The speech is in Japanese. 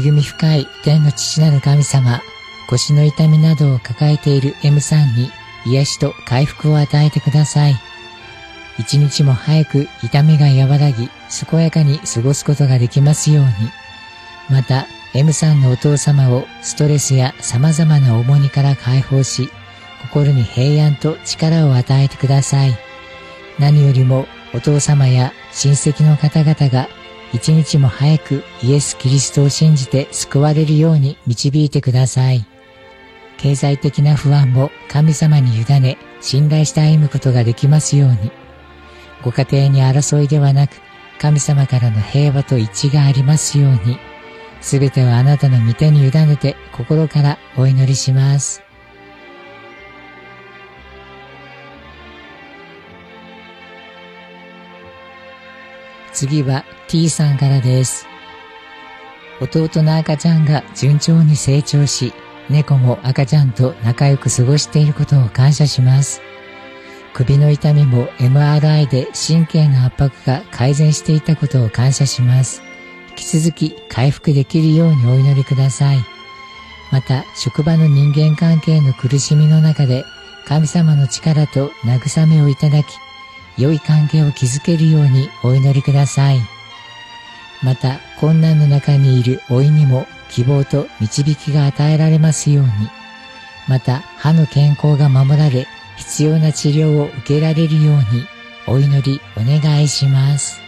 恵み深い天の父なる神様、腰の痛みなどを抱えている M さんに癒しと回復を与えてください。一日も早く痛みが和らぎ、健やかに過ごすことができますように。また、M さんのお父様をストレスや様々な重荷から解放し、心に平安と力を与えてください。何よりもお父様や親戚の方々が一日も早くイエス・キリストを信じて救われるように導いてください。経済的な不安も神様に委ね、信頼して歩むことができますように。ご家庭に争いではなく、神様からの平和と一致がありますように。すべてはあなたの御手に委ねて心からお祈りします。次は T さんからです。弟の赤ちゃんが順調に成長し、猫も赤ちゃんと仲良く過ごしていることを感謝します。首の痛みも MRI で神経の圧迫が改善していたことを感謝します。引き続き回復できるようにお祈りください。また、職場の人間関係の苦しみの中で神様の力と慰めをいただき、良い関係を築けるようにお祈りください。また、困難の中にいる老いにも希望と導きが与えられますように。また、歯の健康が守られ、必要な治療を受けられるようにお祈りお願いします。